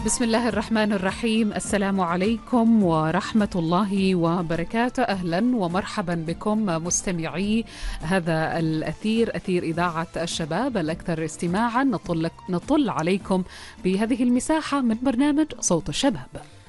بسم الله الرحمن الرحيم. السلام عليكم ورحمة الله وبركاته. أهلا ومرحبا بكم مستمعي هذا الأثير، أثير إذاعة الشباب الأكثر استماعا. نطل عليكم بهذه المساحة من برنامج صوت الشباب.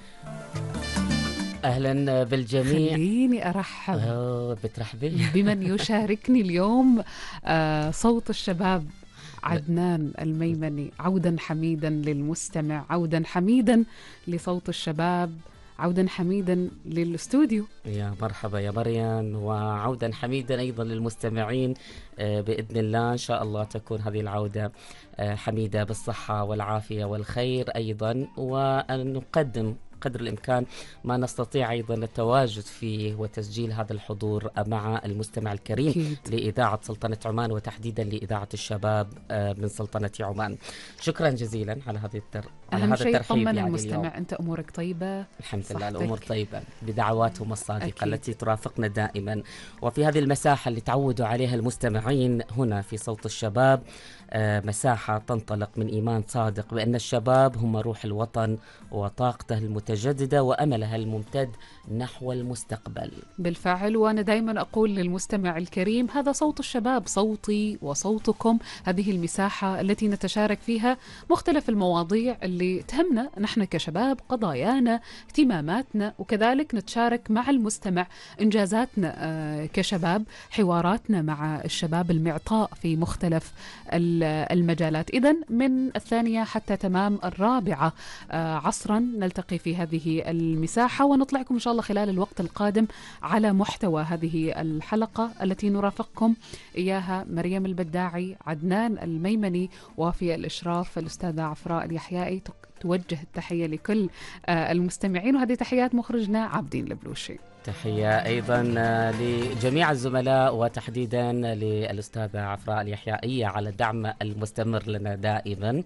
أهلا بالجميع. خليني أرحب بترحبي بمن يشاركني اليوم صوت الشباب، عدنان الميمني. عودا حميدا للمستمع، عودا حميدا لصوت الشباب، عودا حميدا للاستوديو. يا مرحبا يا مريم، وعودا حميدا أيضا للمستمعين. بإذن الله إن شاء الله تكون هذه العودة حميدة بالصحة والعافية والخير أيضا، وأن نقدم قدر الإمكان ما نستطيع أيضا التواجد فيه وتسجيل هذا الحضور مع المستمع الكريم لإذاعة سلطنة عمان، وتحديدا لإذاعة الشباب من سلطنة عمان. شكرا جزيلا على هذا الترحيب. طمن المستمع، أنت أمورك طيبة؟ الحمد لله الأمور طيبة بدعواتهم الصادقة التي ترافقنا دائما، وفي هذه المساحة اللي تعودوا عليها المستمعين هنا في صوت الشباب، مساحة تنطلق من إيمان صادق بأن الشباب هم روح الوطن وطاقته المتجددة وأملها الممتد نحو المستقبل. بالفعل، وأنا دائما أقول للمستمع الكريم هذا صوت الشباب، صوتي وصوتكم. هذه المساحة التي نتشارك فيها مختلف المواضيع اللي تهمنا نحن كشباب، قضايانا، اهتماماتنا، وكذلك نتشارك مع المستمع إنجازاتنا كشباب، حواراتنا مع الشباب، المعطاء في مختلف المجالات. إذن من 2 حتى تمام 4 عصرا نلتقي في هذه المساحة، ونطلعكم إن شاء الله خلال الوقت القادم على محتوى هذه الحلقة التي نرافقكم إياها مريم البداعي، عدنان الميمني، وفي الإشراف الأستاذة عفراء اليحيائي. توجه التحية لكل المستمعين، وهذه تحيات مخرجنا عابدين البلوشي. تحية أيضا لجميع الزملاء، وتحديدا للأستاذة عفراء اليحيائية على الدعم المستمر لنا دائما.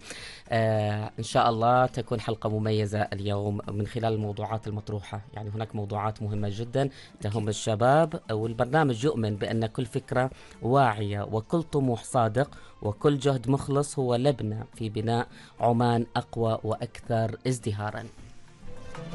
إن شاء الله تكون حلقة مميزة اليوم من خلال الموضوعات المطروحة. يعني هناك موضوعات مهمة جدا تهم الشباب، والبرنامج يؤمن بأن كل فكرة واعية وكل طموح صادق وكل جهد مخلص هو لبنة في بناء عمان أقوى وأكثر ازدهارا.